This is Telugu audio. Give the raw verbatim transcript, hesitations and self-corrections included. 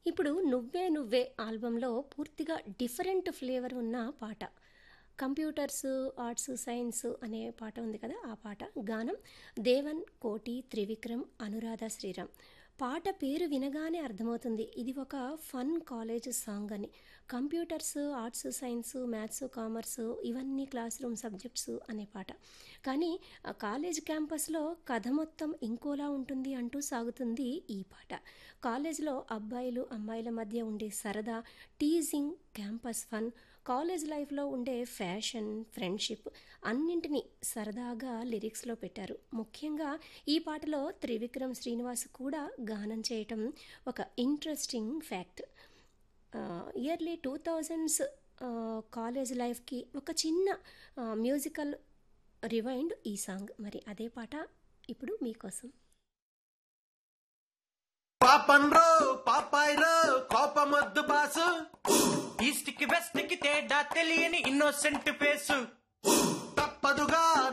ఇప్పుడు 'నువ్వే నువ్వే' ఆల్బంలో పూర్తిగా డిఫరెంట్ ఫ్లేవర్ ఉన్న పాట. కంప్యూటర్స్, ఆర్ట్స్, సైన్స్ అనే పాట ఉంది కదా! ఆ పాట. గానం దేవన్, కోటి, త్రివిక్రమ్, అనురాధ శ్రీరామ్. పాట పేరు వినగానే అర్థమవుతుంది ఇది ఒక ఫన్ కాలేజ్ సాంగ్ అని. Computers, arts, science, maths, commerce ఇవన్నీ క్లాస్ రూమ్ సబ్జెక్ట్స్ అనే పాట. కానీ ఆ కాలేజ్ క్యాంపస్లో కథ మొత్తం ఇంకోలా ఉంటుంది అంటూ సాగుతుంది ఈ పాట. కాలేజ్లో అబ్బాయిలు అమ్మాయిల మధ్య ఉండే సరదా, టీజింగ్, క్యాంపస్ ఫన్, కాలేజ్ లైఫ్లో ఉండే ఫ్యాషన్, ఫ్రెండ్షిప్ అన్నింటినీ సరదాగా లిరిక్స్లో పెట్టారు. ముఖ్యంగా ఈ పాటలో త్రివిక్రమ్ శ్రీనివాస్ కూడా గానం చేయటం ఒక interesting fact. Yearly two thousands college లైఫ్కి ఒక చిన్న మ్యూజికల్ రివైండ్ ఈ సాంగ్. మరి అదే పాట ఇప్పుడు మీకోసం. పాపన్రో పాపాయ్రో కోపమొద్దు బాసు, ఈస్ట్ కి వెస్ట్ కి తేడా తెలియని ఇన్నోసెంట్ ఫేసు, తప్పదుగా